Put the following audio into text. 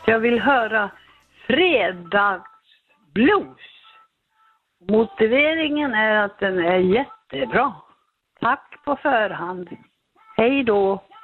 Jag vill höra Fredagsblues. Motiveringen är att den är jättebra. Tack på förhand. Hej då!